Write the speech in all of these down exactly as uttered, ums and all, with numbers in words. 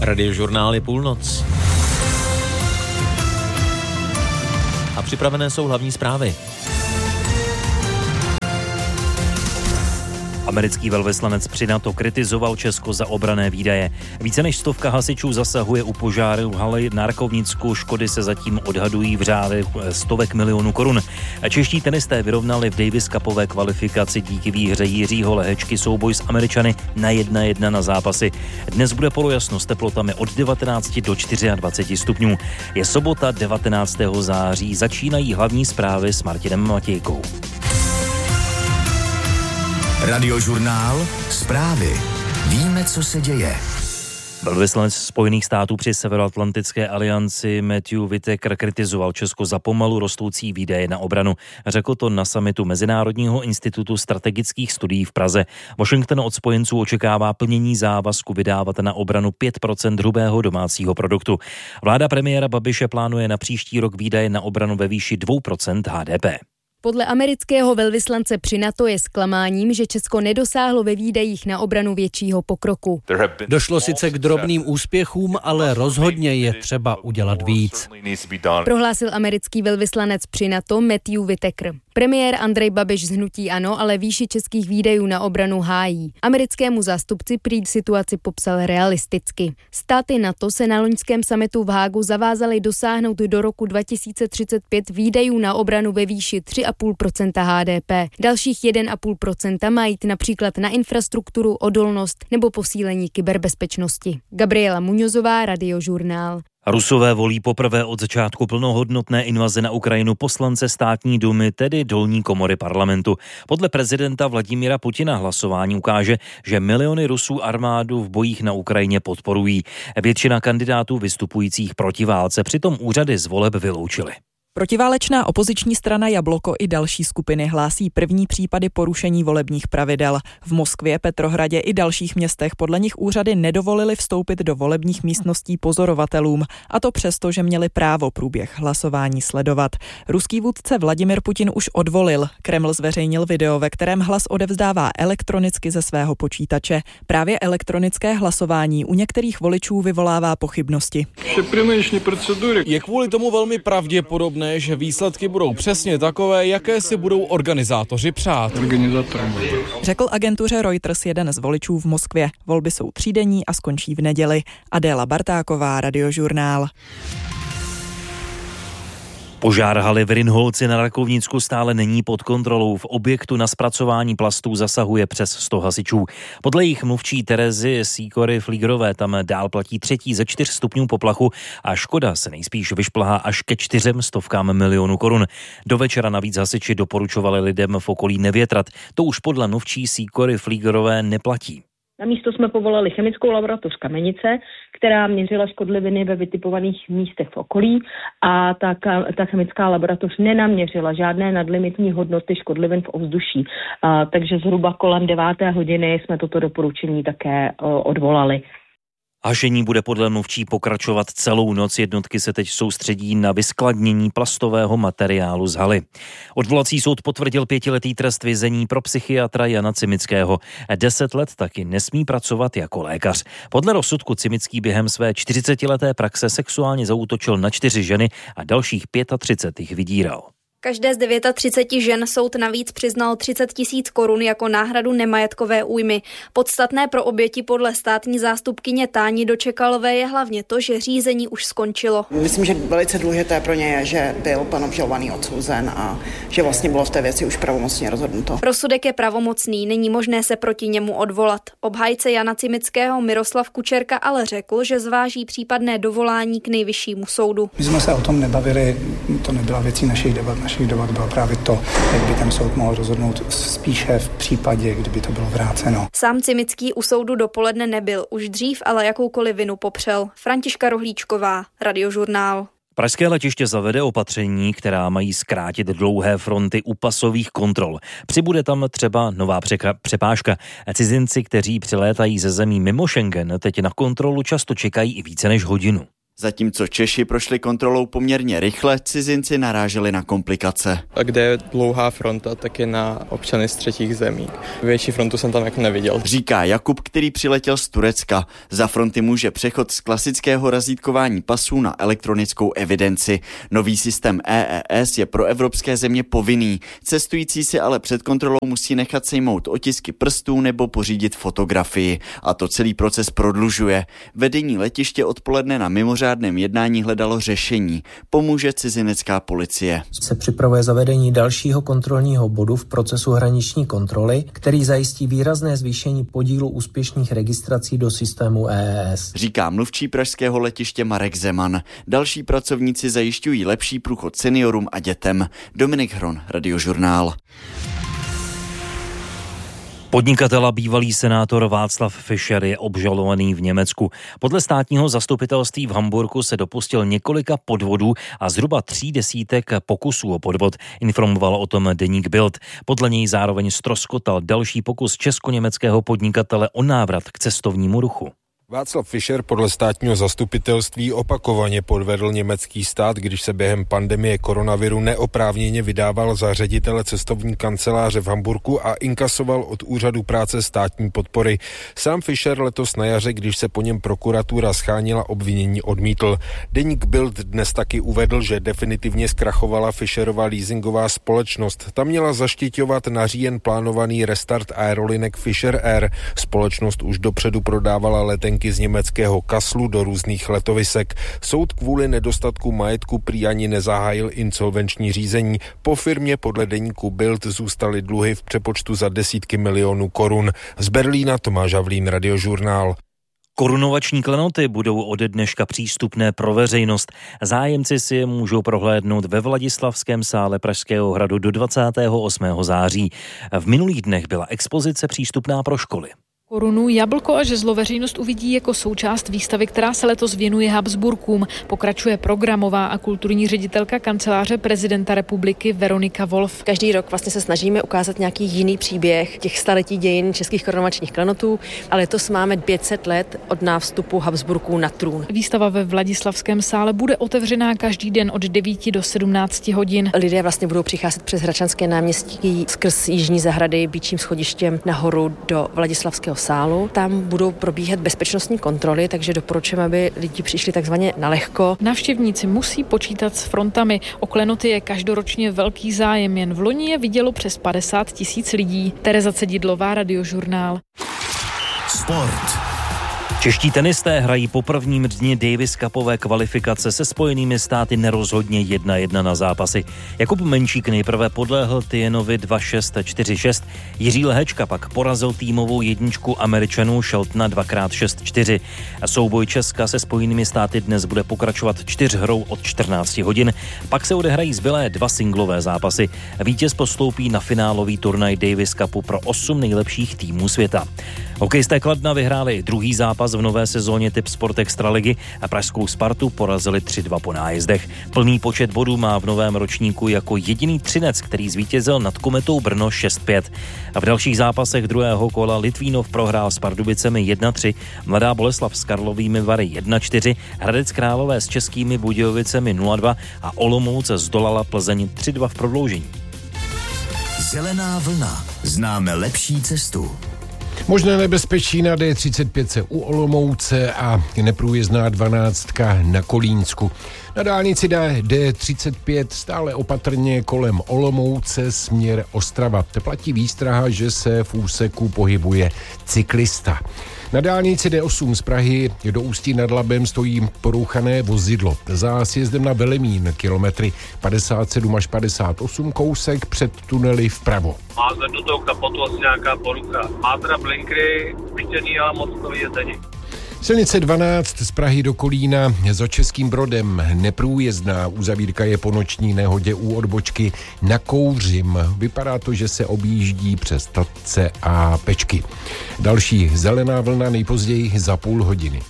Radiožurnál je půlnoc. A připravené jsou hlavní zprávy. Americký velvyslanec při NATO kritizoval Česko za obranné výdaje. Více než stovka hasičů zasahuje u požáru v hale na Rakovnicku. Škody se zatím odhadují v řádech stovek milionů korun. Čeští tenisté vyrovnali v Davis Cupové kvalifikaci díky výhře Jiřího Lehečky souboj s Američany na jedna jedna na zápasy. Dnes bude polojasno s teplotami od devatenácti do dvaceti čtyř stupňů. Je sobota devatenáctého září. Začínají hlavní zprávy s Martinem Matějkou. Radiožurnál, zprávy. Víme, co se děje. Velvyslanec Spojených států při Severoatlantické alianci Matthew Whitaker kritizoval Česko za pomalu rostoucí výdaje na obranu. Řekl to na summitu Mezinárodního institutu strategických studií v Praze. Washington od spojenců očekává plnění závazku vydávat na obranu pět procent hrubého domácího produktu. Vláda premiéra Babiše plánuje na příští rok výdaje na obranu ve výši dvě procenta H D P. Podle amerického velvyslance při NATO je zklamáním, že Česko nedosáhlo ve výdajích na obranu většího pokroku. Došlo sice k drobným úspěchům, ale rozhodně je třeba udělat víc. Prohlásil americký velvyslanec při NATO Matthew Whitaker. Premiér Andrej Babiš z hnutí ANO ale výši českých výdajů na obranu hájí. Americkému zástupci prý situaci popsal realisticky. Státy NATO se na loňském summitu v Hágu zavázaly dosáhnout do roku dva tisíce třicet pět výdajů na obranu ve výši tři celá pět procenta H D P. Dalších jedna celá pět procenta má jít například na infrastrukturu, odolnost nebo posílení kyberbezpečnosti. Gabriela Muňozová, Radiožurnál. Rusové volí poprvé od začátku plnohodnotné invaze na Ukrajinu poslance státní dumy, tedy dolní komory parlamentu. Podle prezidenta Vladimira Putina hlasování ukáže, že miliony Rusů armádu v bojích na Ukrajině podporují. Většina kandidátů vystupujících proti válce přitom úřady z voleb vyloučily. Protiválečná opoziční strana Jabloko i další skupiny hlásí první případy porušení volebních pravidel. V Moskvě, Petrohradě i dalších městech podle nich úřady nedovolily vstoupit do volebních místností pozorovatelům, a to přesto, že měli právo průběh hlasování sledovat. Ruský vůdce Vladimir Putin už odvolil. Kreml zveřejnil video, ve kterém hlas odevzdává elektronicky ze svého počítače. Právě elektronické hlasování u některých voličů vyvolává pochybnosti. Je kvůli tomu velmi pravděpodobné, že výsledky budou přesně takové, jaké si budou organizátoři přát. Řekl agentuře Reuters jeden z voličů v Moskvě. Volby jsou třídenní a skončí v neděli. Adéla Bartáková, Radiožurnál. Požár haly v Rynholci na Rakovnicku stále není pod kontrolou. V objektu na zpracování plastů zasahuje přes sto hasičů. Podle jejich mluvčí Terezy Sýkory Flígrové tam dál platí třetí ze čtyř stupňů poplachu a škoda se nejspíš vyšplhá až ke čtyřem stovkám milionů korun. Do večera navíc hasiči doporučovali lidem v okolí nevětrat. To už podle mluvčí Sýkory Flígrové neplatí. Na místo jsme povolali chemickou laboratoř Kamenice, která měřila škodliviny ve vytipovaných místech v okolí, a ta, ta chemická laboratoř nenaměřila žádné nadlimitní hodnoty škodlivin v ovzduší. A, takže zhruba kolem deváté hodiny jsme toto doporučení také o, odvolali. Hašení bude podle mluvčí pokračovat celou noc. Jednotky se teď soustředí na vyskladnění plastového materiálu z haly. Odvolací soud potvrdil pětiletý trest vězení pro psychiatra Jana Cimického. Deset let taky nesmí pracovat jako lékař. Podle rozsudku Cimický během své čtyřicetileté praxe sexuálně zaútočil na čtyři ženy a dalších třicet pět jich vydíral. Každé z třiceti devíti žen soud navíc přiznal třicet tisíc korun jako náhradu nemajetkové újmy. Podstatné pro oběti podle státní zástupkyně Táni Dočekalové je hlavně to, že řízení už skončilo. Myslím, že velice důležité pro ně je, že byl pan obžalovaný odsouzen a že vlastně bylo v té věci už pravomocně rozhodnuto. Rozsudek je pravomocný, není možné se proti němu odvolat. Obhájce Jana Cimického Miroslav Kučerka ale řekl, že zváží případné dovolání k nejvyššímu soudu. My jsme se o tom nebavili, to nebyla věcí našich debat. Našich debat bylo právě to, jak by ten soud mohl rozhodnout spíše v případě, kdyby to bylo vráceno. Sám Cimický u soudu dopoledne nebyl, už dřív ale jakoukoliv vinu popřel. Františka Rohlíčková, Radiožurnál. Pražské letiště zavede opatření, která mají zkrátit dlouhé fronty u pasových kontrol. Přibude tam třeba nová překa- přepážka. Cizinci, kteří přilétají ze zemí mimo Schengen, teď na kontrolu často čekají i více než hodinu. Zatímco Češi prošli kontrolou poměrně rychle, cizinci naráželi na komplikace. A kde je dlouhá fronta, tak je na občany z třetích zemí. Větší frontu jsem tam jako neviděl. Říká Jakub, který přiletěl z Turecka. Za fronty může přechod z klasického razítkování pasů na elektronickou evidenci. Nový systém E E S je pro evropské země povinný. Cestující si ale před kontrolou musí nechat sejmout otisky prstů nebo pořídit fotografii. A to celý proces prodlužuje. Vedení letiště odpoledne na mimořádném jednání hledalo řešení. Pomůže cizinecká policie. Se připravuje zavedení dalšího kontrolního bodu v procesu hraniční kontroly, který zajistí výrazné zvýšení podílu úspěšných registrací do systému E E S. Říká mluvčí pražského letiště Marek Zeman. Další pracovníci zajišťují lepší průchod seniorům a dětem. Dominik Hron, Radiožurnál. Podnikatel a bývalý senátor Václav Fischer je obžalovaný v Německu. Podle státního zastupitelství v Hamburku se dopustil několika podvodů a zhruba tří desítek pokusů o podvod, informoval o tom deník Bild. Podle něj zároveň ztroskotal další pokus česko-německého podnikatele o návrat k cestovnímu ruchu. Václav Fischer podle státního zastupitelství opakovaně podvedl německý stát, když se během pandemie koronaviru neoprávněně vydával za ředitele cestovní kanceláře v Hamburku a inkasoval od úřadu práce státní podpory. Sám Fischer letos na jaře, když se po něm prokuratura schánila, obvinění odmítl. Deník Bild dnes taky uvedl, že definitivně zkrachovala Fischerova leasingová společnost. Ta měla zaštiťovat na říjen plánovaný restart aerolinek Fischer Air. Společnost už dopředu prodávala letenky z německého Kasslu do různých letovisek. Soud kvůli nedostatku majetku prý ani nezahájil insolvenční řízení. Po firmě podle deníku Bild zůstaly dluhy v přepočtu za desítky milionů korun. Z Berlína Tomáš Havlín, Radiožurnál. Korunovační klenoty budou ode dneška přístupné pro veřejnost. Zájemci si je můžou prohlédnout ve Vladislavském sále Pražského hradu do dvacátého osmého září. V minulých dnech byla expozice přístupná pro školy. Korunu, jablko a žezlo veřejnost uvidí jako součást výstavy, která se letos věnuje Habsburkům. Pokračuje programová a kulturní ředitelka kanceláře prezidenta republiky Veronika Wolf. Každý rok vlastně se snažíme ukázat nějaký jiný příběh těch staletí dějin českých korunovačních klenotů, ale letos máme pět set let od návstupu Habsburků na trůn. Výstava ve Vladislavském sále bude otevřená každý den od devíti do sedmnácti hodin. Lidé vlastně budou přicházet přes Hradčanské náměstí skrz Jižní zahrady býčím schodištěm nahoru do Vladislavského sálu. Tam budou probíhat bezpečnostní kontroly, takže doporučujeme, aby lidi přišli takzvaně na lehko. Návštěvníci musí počítat s frontami. O klenoty je každoročně velký zájem, jen v loni je vidělo přes padesát tisíc lidí. Tereza Cedidlová, Radiožurnál. Sport. Čeští tenisté hrají po prvním dni Davis Cupové kvalifikace se Spojenými státy nerozhodně jedna jedna na zápasy. Jakub Menčík nejprve podléhl Tienovi dva šest čtyři šest, Jiří Lehečka pak porazil týmovou jedničku Američanů Sheltona dvakrát šest čtyři. Souboj Česka se Spojenými státy dnes bude pokračovat čtyřhrou od čtrnácti hodin, pak se odehrají zbylé dva singlové zápasy. Vítěz postoupí na finálový turnaj Davis Cupu pro osm nejlepších týmů světa. Hokejisté Kladna vyhráli druhý zápas v nové sezóně Tip Sport Extraligy a pražskou Spartu porazili tři dva po nájezdech. Plný počet bodů má v novém ročníku jako jediný Třinec, který zvítězil nad Kometou Brno šest pět. A v dalších zápasech druhého kola Litvínov prohrál s Pardubicemi jedna tři, Mladá Boleslav s Karlovými Vary jedna čtyři, Hradec Králové s Českými Budějovicemi nula dva a Olomouc zdolala Plzeň tři dva v prodloužení. Zelená vlna. Známe lepší cestu. Možné nebezpečí na D třicet pět u Olomouce a neprůjezdná dvanáctka na Kolínsku. Na dálnici D třicet pět stále opatrně kolem Olomouce směr Ostrava. Platí výstraha, že se v úseku pohybuje cyklista. Na dálnici D osm z Prahy do Ústí nad Labem stojí porouchané vozidlo. Za sjezdem na Velemín kilometry padesát sedm až padesát osm, kousek před tunely vpravo. Má zvednutou kapotu asi nějaká porucha. Má teda blinkry, viděný, ale moc to vidět není. Silnice dvanáct z Prahy do Kolína za Českým Brodem neprůjezdná. Uzavírka je po noční nehodě u odbočky na Kouřim. Vypadá to, že se objíždí přes Tatce a Pečky. Další zelená vlna nejpozději za půl hodiny.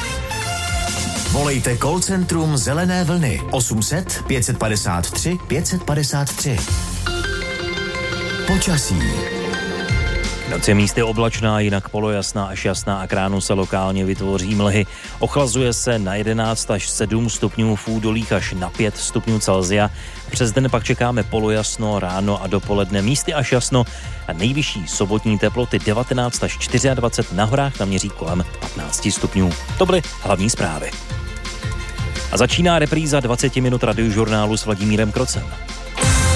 Volejte call centrum Zelené vlny osm set pět padesát tři pět padesát tři. Počasí. Noc je místy oblačná, jinak polojasná až jasná a k ránu se lokálně vytvoří mlhy. Ochlazuje se na jedenáct až sedm stupňů, v údolích až na pět stupňů Celsia. Přes den pak čekáme polojasno, ráno a dopoledne místy až jasno a nejvyšší sobotní teploty devatenáct až dvacet čtyři, na horách naměří kolem patnáct stupňů. To byly hlavní zprávy. A začíná repríza dvacet minut radiožurnálu s Vladimírem Krocem.